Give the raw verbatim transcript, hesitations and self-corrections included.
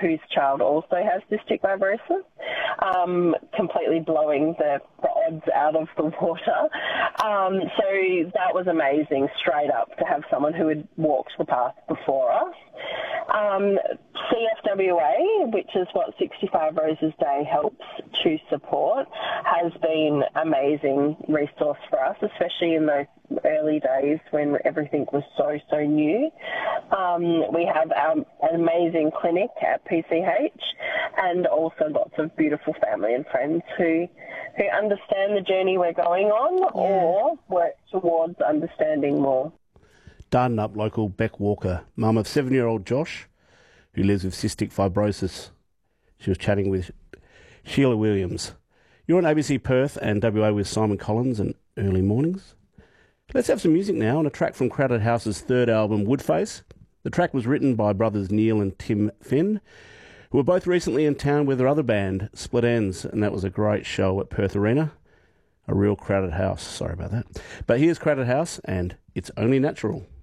whose child also has cystic fibrosis, um, completely blowing the, the odds out of the water. Um, so that was amazing, straight up, to have someone who had walked the path before us. Um, C F W A, which is what sixty-five Roses Day helps to support, has been an amazing resource for us, especially in those early days when everything was so, so new. Um, we have our, an amazing clinic at P C H, and also lots of beautiful family and friends who who understand the journey we're going on, yeah, or work towards understanding more. Dardanup local Beck Walker, mum of seven-year-old Josh, who lives with cystic fibrosis. She was chatting with Sheila Williams. You're on A B C Perth and W A with Simon Collins and Early Mornings. Let's have some music now on a track from Crowded House's third album, Woodface. The track was written by brothers Neil and Tim Finn, who were both recently in town with their other band, Split Ends, and that was a great show at Perth Arena. A real crowded house. Sorry about that. But here's Crowded House, and It's Only Natural.